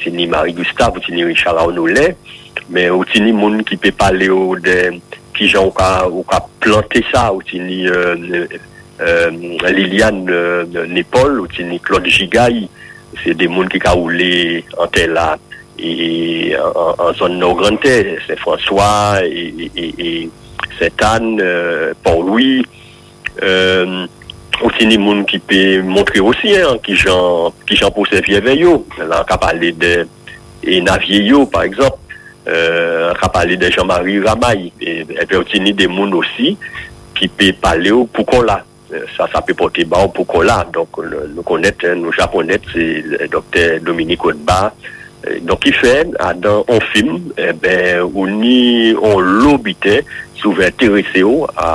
ni Marie Gustave, ou ni Richard Arnolet, mais ou ni monde qui peut parler de qui gens ou planter ça, ou ni Liliane Népol, ou ni Claude Gigaille, c'est des monde qui a roulé en tel là et en zone nord-grande, c'est François et Saint-Anne, Port-Louis, aussi des gens qui peut montrer aussi qui j'en pour servir avec eux. Là on a parlé de Navieyo par exemple, on a parlé de Jean-Marie Ramaille et puis aussi des gens aussi qui peut parler pour qu'on là ça peut porter bas pour qu'on là donc nous connaître nous japonais c'est le docteur Dominique Odba. Donc il fait dans un film où on l'obité souvent intéressé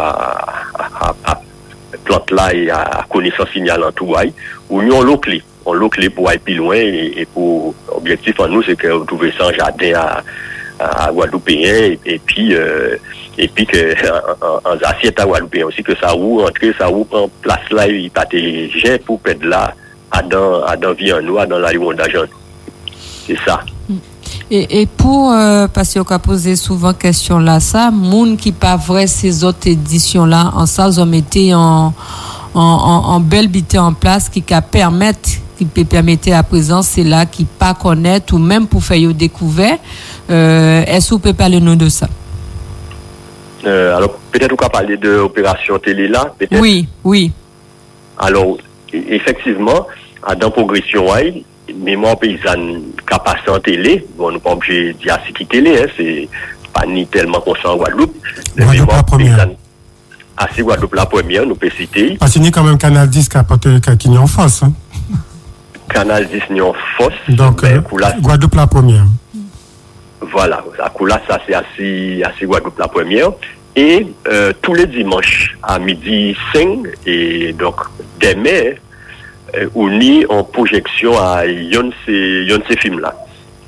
à plante là et à connaissance signal en tout où on l'eau clé pour aller plus loin et pour objectif en nous c'est que vous trouvez ça en jardin à Guadeloupéen et puis que en assiette à Guadeloupéen aussi que ça ou entrer ça ou prend place là il pas j'ai pour perdre là à dans vie en nous à dans la ligne d'argent. C'est ça. Et pour parce qu'on a posé souvent question là ça monde qui pas vrai ces autres éditions là en ça ils ont mis en belle bité en place qui peut permettre à présent c'est là qui pas connaître ou même pour faire découvert est-ce que vous pouvez parler nous de ça? Alors peut-être on peut parler de opération télé là peut-être. Oui. Alors effectivement dans progression mémoire paysanne capacité en télé, bon, nous pas obligé d'y assister télé, c'est pas ni tellement conscient en Guadeloupe. Mémoire paysanne. Assez Guadeloupe la première, nous peut citer. Parce qu'il y a quand même Canal 10 qui est en force. Hein? Canal 10 est en force. Donc, Guadeloupe la première. Voilà, à Koula, ça c'est assez Guadeloupe la première. Et tous les dimanches à midi 5, et donc demain, on y en projection à yon ces films là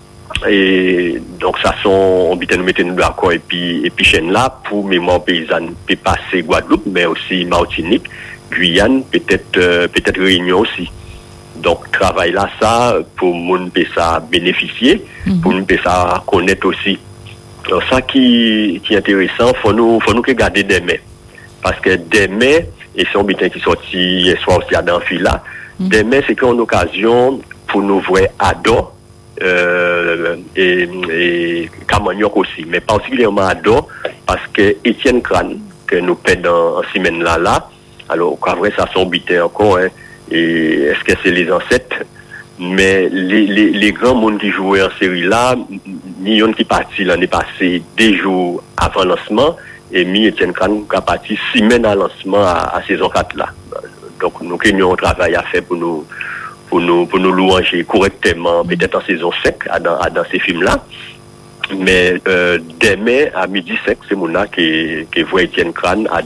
et donc ça sont on peut nous mettre nous d'accord et puis chaîne là pour mémoire paysanne peut passer Guadeloupe mais aussi Martinique, Guyane, peut-être Réunion aussi. Donc travail là ça pour moun peut ça bénéficier, pour nous peut ça connaître aussi. Alors ça qui est intéressant, faut nous que garder demain parce que demain et c'est un bulletin qui sorti hier soir aussi à Danfil là. Demain, c'est qu'on a une occasion pour nous voir Ado et Camagnoc aussi, mais particulièrement Ado parce que Étienne Crane, que nous perdons en semaine là, alors qu'à vrai ça son bulletin encore, hein, et est-ce que c'est les ancêtres? Mais les grands mondes qui jouaient en série là, ni qui parti l'année passée 2 jours avant lancement, et Étienne Crane qui a parti 6 semaines à lancement à saison 4 là. Donc nous avons un travail à faire pour nous louanger correctement, peut-être en saison 5 dans ces films-là. Mais demain à midi 5, c'est mon qui voit Étienne Crane à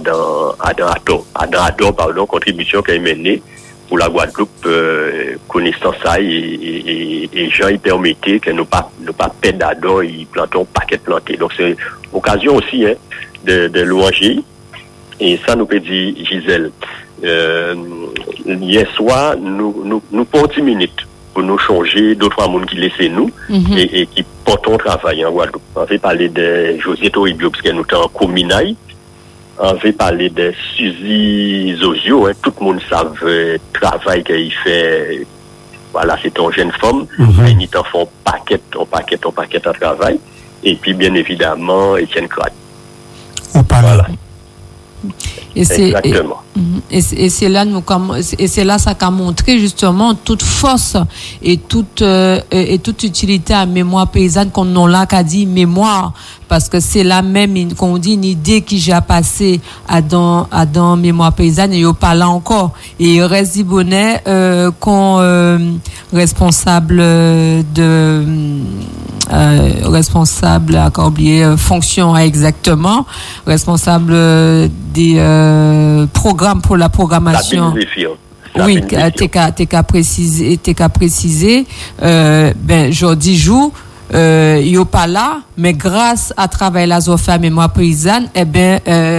Ador, contribution qui est menée pour la Guadeloupe, connaissant ça et gens y permettaient que nous pas perdre d'Ador, ils plantent un paquet planté. Donc c'est occasion aussi de louanger. Et ça nous peut dire Gisèle. Hier soir, nous prenons 10 minutes pour nous changer d'autres monde qui laissent nous et qui portent travail en Guadeloupe. On va parler de José Toribio, parce que nous sommes en communaille. On va parler de Suzy Zozio, tout le monde savait le travail qu'elle fait. Voilà, c'est une jeune femme. Elle y fait un paquet de travail. Et puis, bien évidemment, Étienne Crane. Voilà. Exactement. Et c'est là ça qu'a montré justement toute force et toute utilité à mémoire paysanne qu'on a là qu'a dit mémoire parce que c'est la même qu'on dit une idée qui j'ai passé à dans mémoire paysanne et yo pas là encore et reste bonnet responsable à oublier fonction exactement responsable des programmes pour la programmation. Oui, t'es qu'à préciser ben Jordi joue yo pas là, mais grâce à travail la Zofa mémoire paysanne, eh ben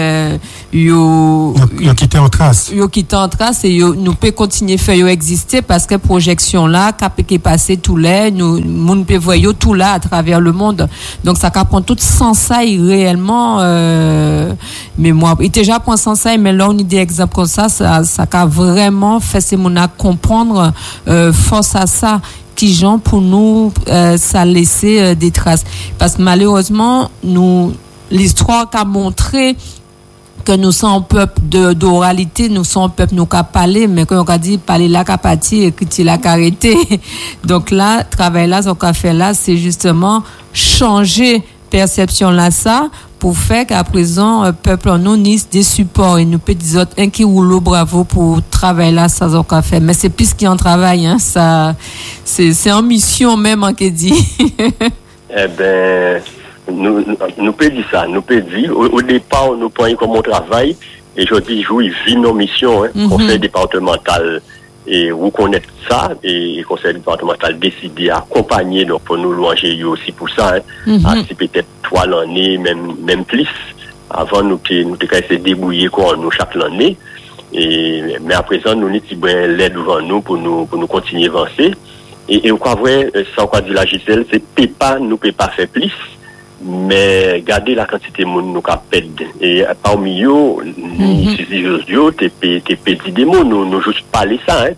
yo quitté en trace. Yo quitté en trace et yo nous peut continuer faire yo exister parce que projection là qui passé tout là, nous moun peut voir yo tout là à travers le monde. Donc ça prend tout sens ça réellement mémoire. Il déjà prend sens ça mais là on a des exemples comme ça a vraiment fait ces moun à comprendre force à ça qui gens pour nous ça laisser des traces parce que malheureusement l'histoire a montré que nous sommes un peuple d'oralité, nous sommes un peuple nous qu'a parler, mais quand on a dit parler là qu'a parti et que tu l'as arrêté. Donc là, travail là, ce qu'on fait là, c'est justement changer perception là ça pour faire qu'à présent peuple en nous nis des supports et nous peut dire un qui roule bravo pour travailler là ça qu'on fait mais c'est plus qu'il en travail hein ça c'est en mission même en qui dit eh ben nous peut dire ça nous peut dire au départ nous prenons comme on travaille et je dis jouer vie nos missions hein, conseil départemental et vous connaissez ça et conseil départemental décidé à accompagner donc pour nous louanger aussi pour ça hein, si peut-être 3 l'année même plus avant nous essayer de débrouiller quoi nous chaque année et mais à présent nous n'avons pas l'aide devant nous pour nous continuer à avancer et quoi vrai sans quoi dire la Gisèle c'est pas nous peut pas faire plus mais garder la quantité de monde nous qu'a perdre et parmi eux ni si Jodio t'es petit des mots nous juste parler ça hein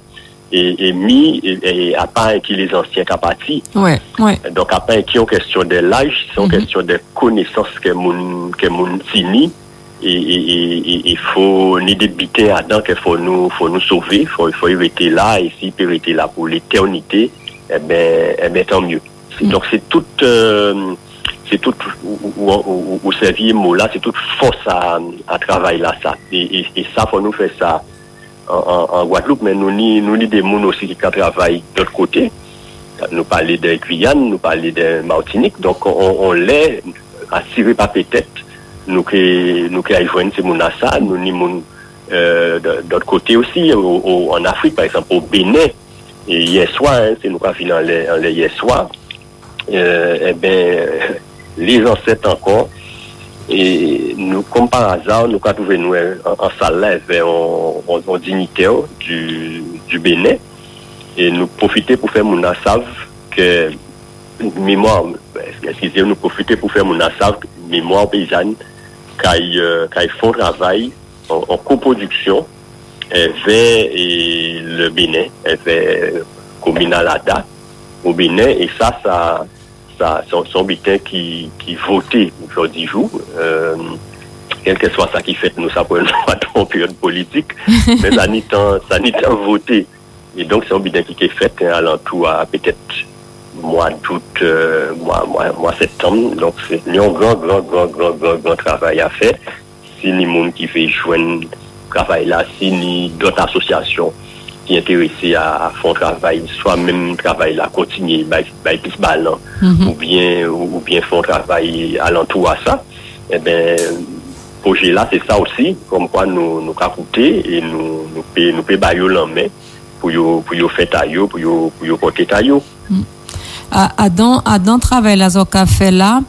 et à part qui les anciens qu'a parti ouais donc à part qui en question de l'âge c'est en question de connaissances que moun fini et il faut ni débiter là-dedans qu'il faut nous sauver faut rester là et si peut rester là pour l'éternité eh ben tant mieux donc c'est tout au servir mot là c'est toute force à travailler là ça et ça faut nous faire ça en Guadeloupe mais nous ni des moun aussi qui travaillent de l'autre côté nous parler de Guyane nous parler de Martinique donc on les assuré pas peut-être nous que joindre ces moun ça nous ni moun d'autre côté aussi en Afrique par exemple au Bénin et hier soir hein, c'est nous qui fini en les hier soir eh ben les ancêtres encore et nous comme par hasard nous avons trouvé nous en salle là en dignitaire du Bénin et nous profiter pour faire mon savent que mémoire excusez-nous nous profiter pour faire mon savent mémoire paysanne qui font travail en coproduction vers le Bénin vers communal Ada au Bénin et ça son bulletin qui votait aujourd'hui jour quel que soit ça qui fait nous ça pour une période politique mais ça n'y tant voté et donc c'est un bulletin qui est fait à l'entour à peut-être mois d'août mois septembre donc c'est un grand travail à faire si les monde qui fait joindre travail là si ni d'autres associations qui intéressés à faire travail soit même travail là continuer plus ballant ou bien faire travail alentour à ça et ben projet là c'est ça aussi comme quoi nous capoter et nous peut bailler en main pour yo faire taillot pour yo porter taillot Adam travail là au fait là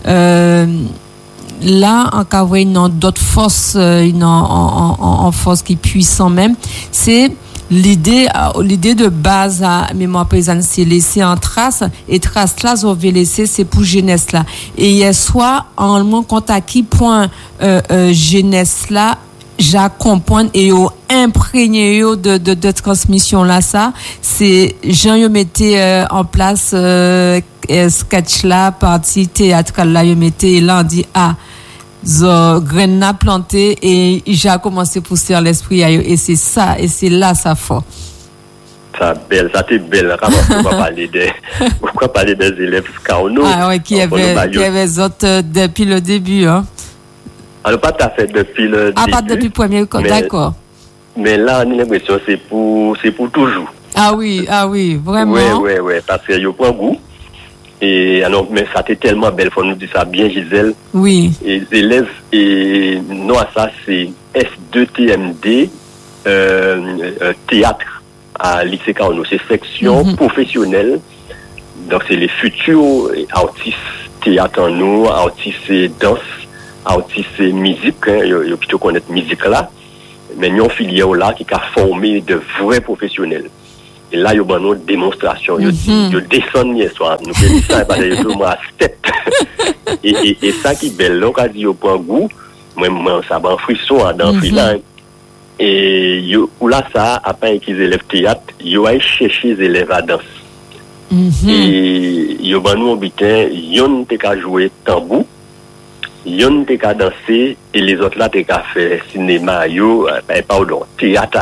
là en cavoyer dans d'autres forces en force qui puissant même c'est l'idée de base à mémoire paysanne c'est laisser en trace et trace là on veut laisser c'est pour jeunesse là et hier soir en mon compte à qui point jeunesse là j'accompagne et au imprégné de transmission là ça c'est Jean yo mettait en place sketch là partie théâtrale là yo mettait là on dit graine n'a planté et j'ai commencé à pousser à l'esprit et c'est là ça fort ça belle ça t'est belle pourquoi parler des élèves Kauno qui avait autres depuis le début hein alors pas tout à fait depuis le début pas depuis premier d'accord mais là on a l'impression c'est pour toujours oui vraiment ouais parce que yo prend goût et alors mais ça était tellement belle faut nous dire ça bien Gisèle oui et les élèves et non ça c'est S2TMD théâtre à lycée Carnot c'est section professionnelle Donc c'est les futurs artistes théâtre en nous, artistes danse, artistes musique, ils plutôt connaître musique là, mais ils ont une filière là qui a formé de vrais professionnels. Et là, il y a une démonstration. Ils descendent hier soir. Nous faisons ça, parce que tout le monde a tête. Et ça qui est belle, là, quand il y a un goût, moi, ça va en frisson, dans le freelance. Et pour là, ça, après qu'ils élèvent théâtre, ils vont chercher les élèves à danse. Et ils ont un bitin, ils ont qu'à jouer tambour, ils ont qu'à danser, et les autres là, ils ont qu'à faire cinéma, pardon, théâtre,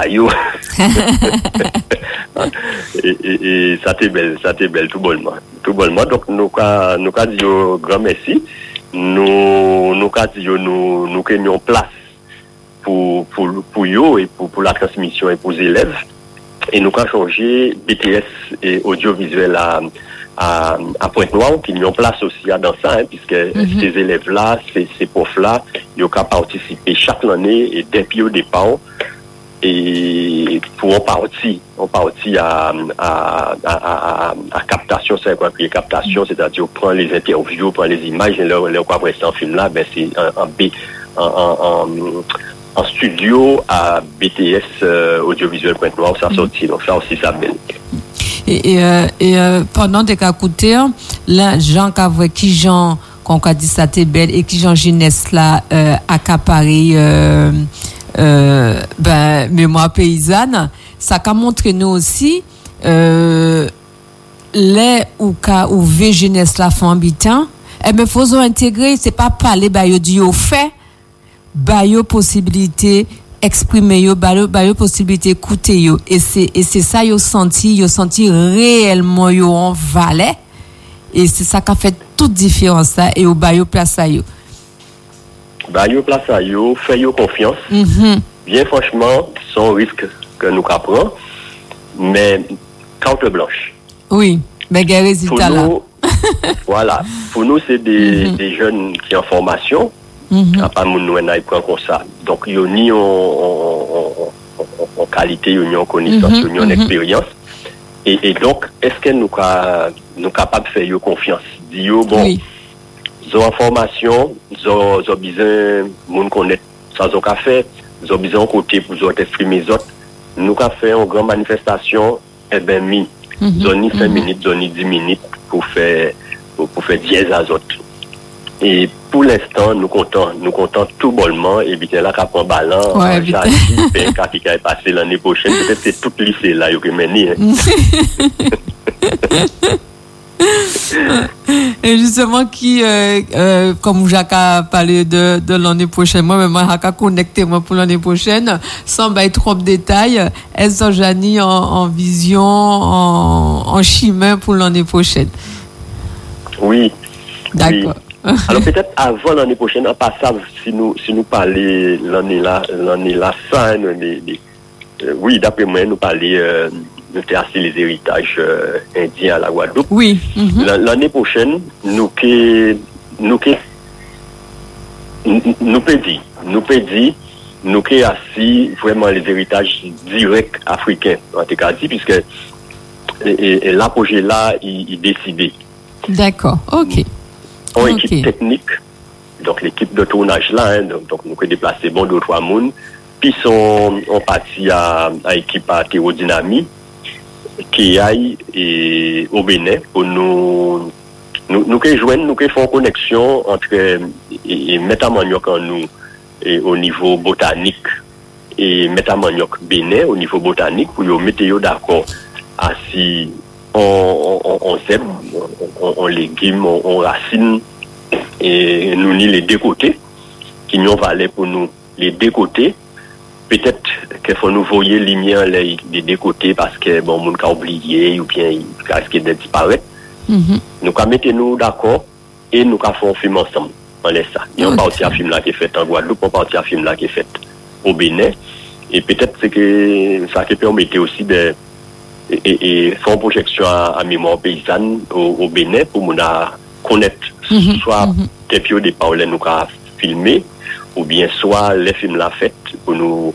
et ça t'est belle, tout bonnement. Donc, nous avons dit grand merci, nous avons place pour eux et pour la transmission et pour les élèves. Et nous avons changé BTS et audiovisuel à Pointe-Noire, qui ont place aussi dans ça, puisque ces élèves-là, ces profs-là, ils ont participé chaque année et depuis au départ. Et pour en partie à captation, c'est quoi que captation, c'est-à-dire prendre les interviews, prendre les images, et là on va voir ça en film là, ben c'est en studio à BTS audiovisuel Pointe-Noire, ça sorti, donc ça aussi ça belle. Et pendant des cas écoutés, là Jean Cavoué qui Jean qu'on a dit ça t'est belle et qui Jean jeunesse là accaparé mémoire paysanne, ça a montré nous aussi les ou jeunesse la font habitant, mais faut intégrer, c'est pas parler bayo du au fait, bayo possibilité exprimer yo, bayo possibilité écouter yo, et c'est ça yo senti réellement yo en valait, et c'est ça qui a fait toute différence ça, et au bayo place à yo. Bayo place à yo, fait yo confiance. Bien franchement, sans risque que nous prenons, mais carte blanche. Oui, mais il y a des résultats là. Voilà, pour nous c'est des jeunes qui en formation, à pas nous prend comme ça. Donc ils ont ni en qualité, ils ont en connaissance, ils ont en expérience. Et donc est-ce que nous capables de faire confiance? Dire bon. Oui. Ils ont en formation, ils ont besoin de connaître ça, ils ont fait, ils ont besoin de côté pour exprimer les autres. Nous avons fait une grande manifestation, ils ont ni 5 minutes, ils ont ni 10 minutes pour faire dièse à autres. Et pour l'instant, nous comptons tout bonnement, et bien là, qu'à prendre ballon, qui est passé l'année prochaine, peut-être c'est tout le lycée là, il y a mené. Et justement qui comme Jacques a parlé de l'année prochaine, moi Jacques a connecté moi pour l'année prochaine sans bailler trop de détails, est-ce que Jani en vision en chemin pour l'année prochaine? Oui. D'accord. Oui. Alors peut-être avant l'année prochaine, en passant si nous parler l'année là ça oui, d'après moi nous parler nous assez les héritages indiens à la Guadeloupe. Oui. L'année prochaine, nous peut assis vraiment les héritages directs africains, en tout cas dit, puisque la projet là, il décidé. D'accord, ok. En équipe technique, donc l'équipe de tournage là, donc nous pouvons déplacer bon 2-3 monde, puis on partit à équipe à théodynamie, qui aille et au Bénin pour nous joindre, nous faire une connexion entre et Métamagnoc en nous et au niveau botanique et Métamagnoc Bénin au niveau botanique pour nous mettre d'accord assis on zèbre, on légumes, on racines et nous ni les deux côtés qui nous valaient pour nous les deux côtés. Peut-être qu'il faut nous voyer lumière les deux côtés parce que bon monde a oublié ou bien il risque de disparaître. Nous mettons-nous d'accord et nous faisons un film ensemble. On laisse ça. Il y a un parti à film là qui est fait en Guadeloupe, un parti à film là qui est fait au Bénin. Et peut-être c'est que ça qui permettre aussi de faire une projection à mémoire paysanne au Bénin pour nous connaître soit depuis au départ nous avons filmé ou bien soit les films là fait pour nous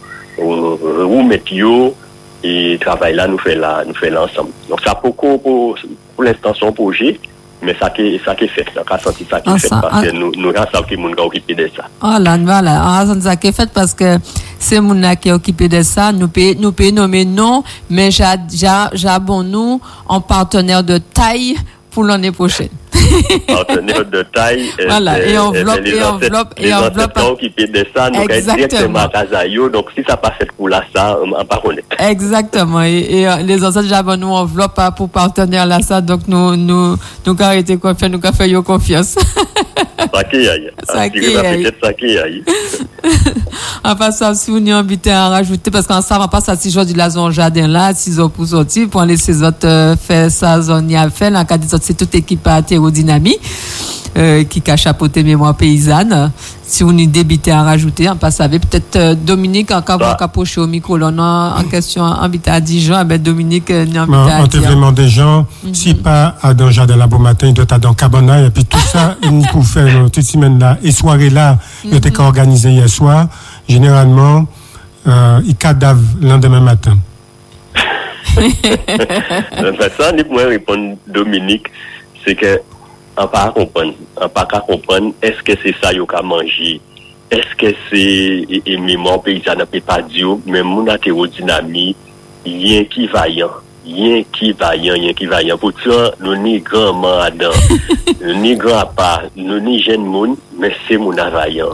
remettre et travail là nous fait là ensemble. Donc ça pour pour l'instant son projet, mais ça qui fait, ça a senti ça qui fait, parce que nous savons que nous sommes occupés de ça. Voilà, on a senti ça qui est fait parce que c'est moun qui est occupé de ça, nous pouvons nommer non, mais j'abonne nous en partenaire de taille pour l'année prochaine. Partenaire de taille. Voilà, et enveloppe. Les enseignants occupés de ça, nous sommes directement à Casayo, donc si ça passe pour là, ça, on pas connaître. Exactement, et les enseignants j'abonne nous enveloppe pour partenaire là, ça, donc nous arrêter quoi faire, nous faire confiance. Ça qui aille. Peut-être ça qui aille. En passant, si vous n'y invitez à rajouter, parce qu'en ça, on passe à 6 jours de la zone jardin là, 6 heures pour sortir, pour laisser les autres faire ça, zone y a fait, là, quand c'est toute équipe à aérodynamie, qui a chapeauté mémoire paysanne. Si vous n'y débitez à rajouter, on passe avec peut-être Dominique, en capoché au micro, là, en question, invité à Dijon, ben Dominique, n'y invité à on te vraiment des gens, si pas à dans jardin là, bon matin, il doit être dans Cabana, et puis tout ça, nous pour faire toute semaine là, et soirée là, il était organisé hier soir, généralement, il cadavre le lendemain matin. Ça, ni pour répondre Dominique, c'est que on pas comprendre est-ce que c'est ça yo ka manger, est-ce que c'est mémoire paysanne peut pas dire mais mon aérodynamie rien qui vaillant pour ça nous ni grand madame nous ni grand pas nous ni jeune monde mais c'est mon vaillant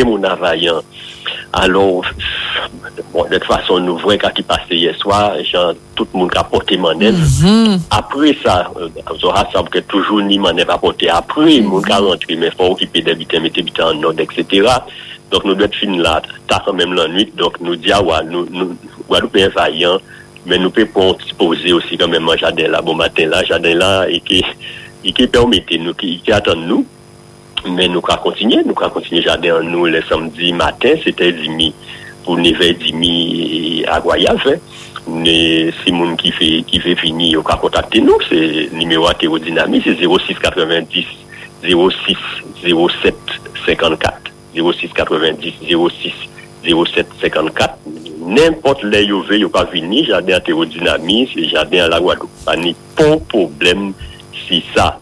alors bon, de toute façon nous voyons quand il passait hier soir genre tout le monde a porté manève après ça on rassemble que toujours ni manève a porté après le monde a rentré mais faut occuper des bitins mettre bitins en ordre etc. Donc nous devons finir là tard quand même la nuit donc nous dit nous Guadeloupe est vaillant mais nous pouvons poser aussi quand même un jardin là bon matin là jardin là et qui permet nous qui attend nous mais nous allons continuer jardin nous le samedi matin c'était demi pour niveau demi à Guayave mais si moun qui fait venir au cas contacter nous c'est numéro aérodynamie c'est 06 90 06 07 54 06 90 06 07 54 n'importe les yové yo pas venir jardin aérodynamie c'est jardin à la Guadeloupe pas ni problème si ça.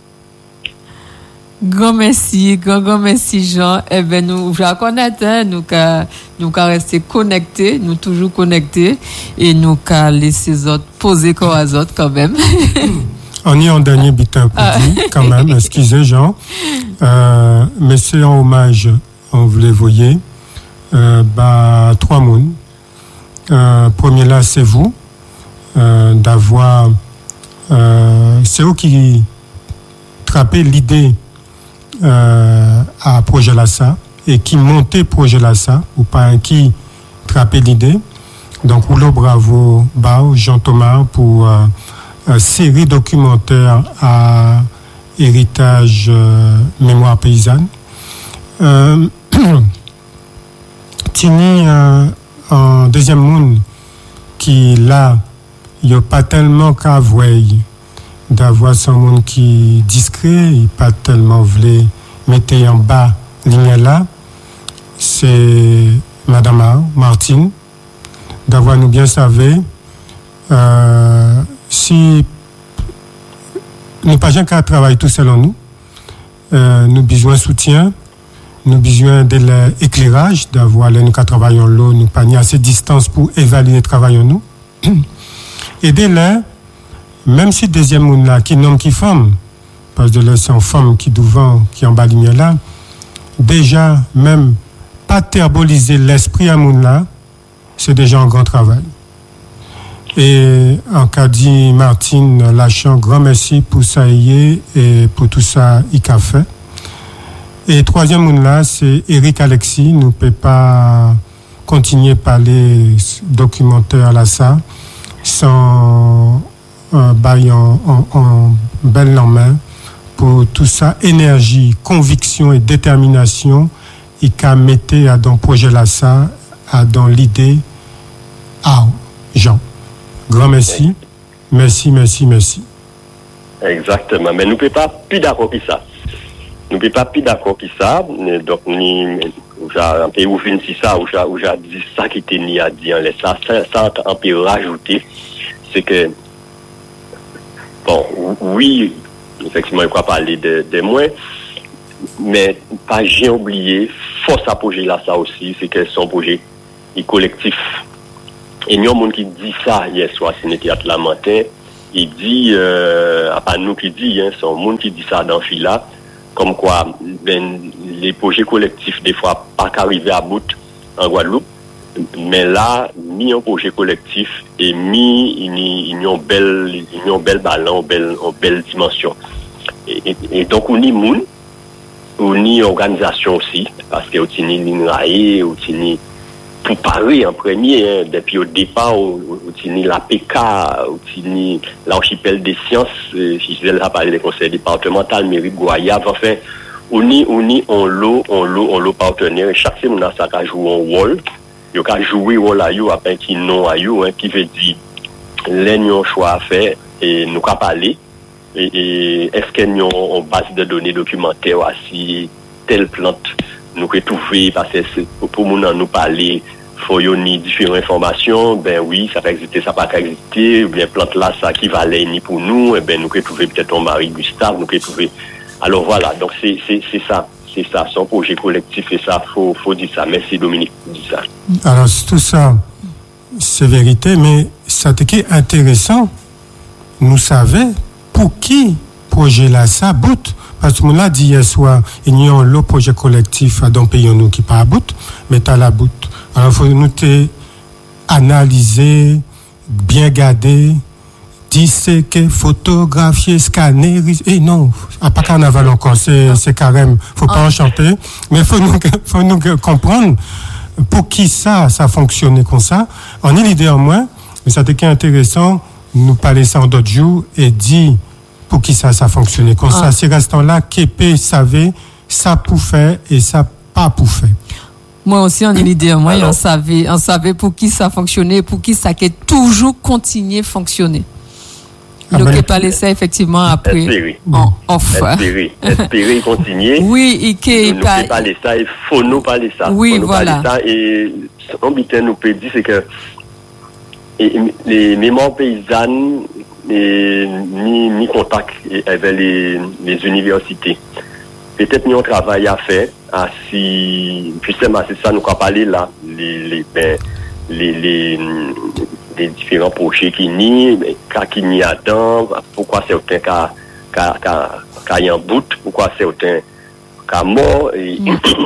Grand merci Jean. Eh ben nous je connaître hein, nous qu'à rester connectés, nous toujours connectés et nous qu'à laisser les autres poser corps à autres quand même. On est en dernier bitin pour dire quand même, excusez Jean. Mais c'est en hommage, on vous les voyez. Trois mounes. Premier là c'est vous d'avoir c'est vous qui trappez l'idée à Projet Lassa et qui montait Projet Lassa ou pas qui trappait l'idée. Donc oula bravo Bao Jean Thomas pour série documentaire à héritage mémoire paysanne. Tini en deuxième monde qui là il n'y a pas tellement qu'à voir d'avoir son monde qui discret, il pas tellement voulu mettre en bas ligne là, c'est Madame Martine, d'avoir nous bien savé, si nous pas jamais qu'à travailler tout seul en nous, nous besoin de soutien, nous besoin de l'éclairage, d'avoir nous qu'à travailler en l'eau, nous pas ni assez de distance pour évaluer le travail en nous. Et dès là, même si deuxième monde là qui nomme qui femme parce que là c'est une femme qui devant qui en bas lumière là déjà même pas terboliser l'esprit à monde là c'est déjà un grand travail et en cas dit Martine Lachant grand merci pour ça et pour tout ça il a fait et troisième monde là c'est Eric Alexis nous peut pas continuer par les documentaires là ça sans en belle main pour tout ça énergie conviction et détermination il qu'a metté à dans projet là ça à dans l'idée Jean grand merci exactement mais nous peut pas plus d'accord que ça donc ni un peu ouvrir si ça ou j'ai dit ça qui était ni à dire ça on peut rajouter c'est que bon, oui, effectivement, il faut parler des moins, mais pas j'ai oublié, force à projet là, ça aussi, c'est que son projet est collectif. Et il y a un monde qui dit ça hier soir, c'est le théâtre la matin, il dit, à part nous qui dit, c'est un monde qui dit ça dans le fil là, comme quoi, les projets collectifs, des fois, pas qu'arriver à bout en Guadeloupe, mais là, mis un projet collectif et mis une belle ballon, une belle dimension. Et donc, on y moun, on y organisation aussi, parce que on y l'INRAE, on y pour Paris en premier, depuis au départ, on y la PK, on y l'archipel des sciences, Gisèle a parlé des conseils départementaux, mairie Goyave, enfin, on l'eau partenaire, et chaque semaine, ça a joué un rôle. Il y a joué rôle à you, après qui non à you, qui veut dire, l'union choix à faire, et nous qu'à parler, et est-ce qu'il y a une base de données documentaires, si telle plante, nous que trouver, parce que pour nous parler, faut y avoir différentes informations, ben oui, ça peut exister, ça peut pas exister, ou bien plante là, ça qui valait ni pour nous, et ben nous que trouver peut-être un Marie Gustave, nous que trouver. Alors voilà, donc c'est ça. C'est ça, son projet collectif, et ça, faut dire ça. Merci Dominique, dit ça. Alors, tout ça, c'est vérité, mais ça était intéressant. Nous savons pour qui projet là, ça bout. Parce que nous l'a dit hier soir, il y a le projet collectif dans le pays nous qui pas à bout, mais à la bout. Alors, il faut nous analyser, bien garder, disséquer, photographier, scanner, et non, à pas carnaval encore, c'est carême, faut pas enchanter, mais faut nous comprendre pour qui ça fonctionnait comme ça. On a l'idée en moins, mais ça était intéressant, nous parler ça en d'autres jours et dire pour qui ça fonctionnait comme ça. Ces restants-là, Képé savait, ça pour faire et ça pas pour faire. Moi aussi, on a l'idée en moins, on savait pour qui ça fonctionnait, pour qui ça qui toujours continué fonctionner. Donc, il parlait ça effectivement après. Espérer continuer. Oui, il parler ça, il faut nous parler ça. Oui, voilà. Ça, et ce nous peut dire, c'est que les mémoires paysannes, ni contact avec les universités. Peut-être nous un travail à faire, justement, c'est ça nous avons parlé là, les différents projets qui n'y attendent, pourquoi certains cas en bout, pourquoi certains cas morts, et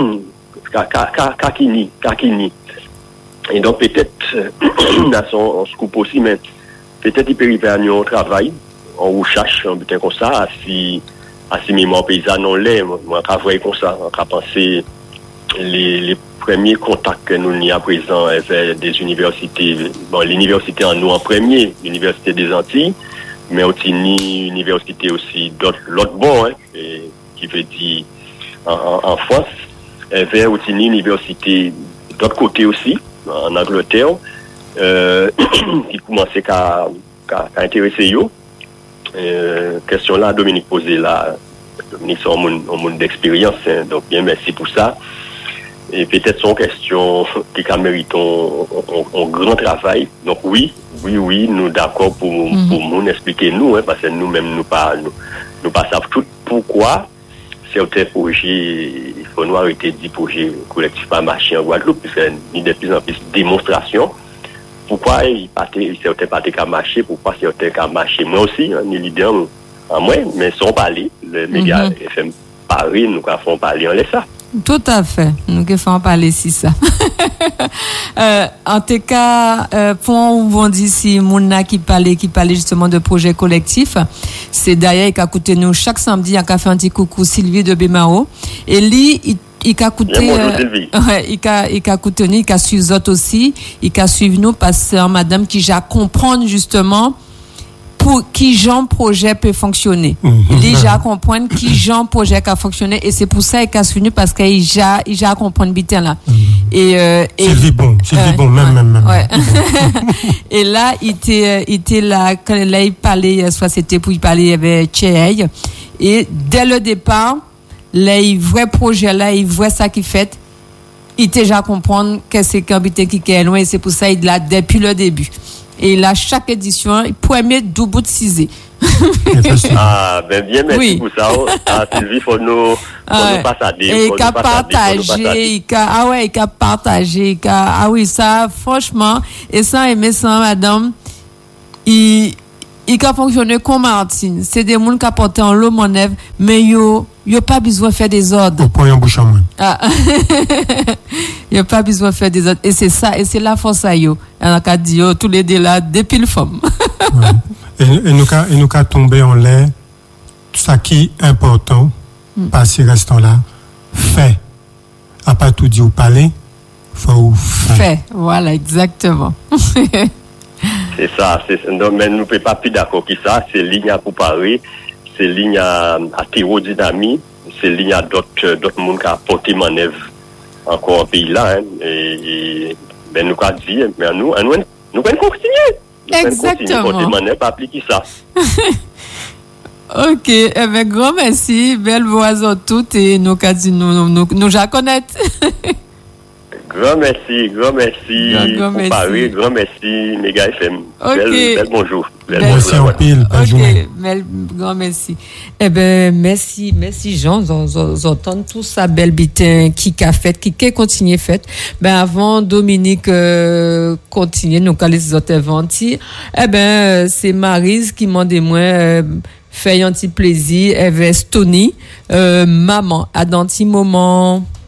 qui n'y. Et donc peut-être, on se coupe aussi, mais peut-être il peut arriver à nous un travail, on recherche un butin comme ça, à ces mémoires paysannes, on l'est, on travaille comme ça, on a pensé les premiers contacts que nous avons à présent avec des universités, l'université en nous en premier, l'université des Antilles, mais aussi l'université aussi l'autre bord, qui veut dire en France, avec aussi l'université d'autre côté aussi, en Angleterre, qui commençait à intéresser eux. Question là, Dominique posait là, Dominique c'est un monde d'expérience, donc bien merci pour ça. Et peut-être son question qui mérite un grand travail. Donc oui, nous d'accord pour nous expliquer nous, parce que nous-mêmes nous pas savons tout pourquoi certains projets, il faut nous arrêter de dire projets collectifs pas marcher en Guadeloupe, puisque il y a de plus en plus de démonstrations. Pourquoi certains pas qu'à marcher, pourquoi certains qu'à marcher. Moi aussi, ni l'idée en moi, mais sans parler, le média FM Paris, nous avons parlé en laisse ça. Tout à fait. Nous faisons parler si ça. En tout cas, pour on dit si Mouna qui parlait justement de projets collectifs, c'est d'ailleurs il a écouté nous chaque samedi à fait un petit coucou Sylvie de Bémao et lui il a écouté il a écouté nous, il a suivi autres aussi, il a suivi nous parce que madame qui j'ai comprendre justement pour qui genre projet peut fonctionner. Déjà comprendre qui genre projet peut fonctionner et c'est pour ça qu'il a suivi parce qu'il a comprendre bien là. Et Sylvie bon même. Ouais. Et là il était là quand là il parlait soit c'était pour il parler avec Tchèque et dès le départ là il vrai projet là il voit ça qui fait il déjà comprendre que c'est qu'habiter qui est loin et c'est pour ça il là depuis le début. Et là, chaque édition, il peut mettre 2 bouts de cisé. Ah, ben bien, merci pour ça. Ah, Sylvie, faut nous passer. Et il a partagé, il a partagé, ah oui, ça, franchement, et ça, aimer ça, madame, il a fonctionné comme Martine. C'est des gens qui apportent en l'eau, mon œuvre, mais yo pas besoin de faire des ordres. Au point en bouche en main. Ah. Yo pas besoin de faire des ordres. Et c'est ça, et c'est la force à yo. On a dit, tous les deux là, depuis le femme. Et nous qu'à tomber en l'air, ça qui est important, par ces restants-là, fait. À pas tout dire ou parler, faut faire. Fait, voilà, exactement. C'est ça, mais nous ne pouvons pas plus d'accord que ça, c'est ligne à comparer, c'est ligne à théodynamie, c'est ligne à d'autres mondes qui apportent manœuvre encore au pays là, hein, et ben nous avons dit, mais nous pouvons continuer. Exactement. Nous pas appliquer ça. Ok, eh bien, grand merci, belle voix toutes et nous la connaître. Grand merci pour Paris, grand merci Méga FM. Okay. Bel bonjour. Merci en pile, belle journée. Grand merci. Eh ben merci Jean, j'entends tout ça belle bitin qui a fait, qui continue fait. Ben avant Dominique continue nous quand les autres inventis. Eh ben c'est Maryse qui m'a dit moi fait un petit plaisir avec Tony maman à dans petit moment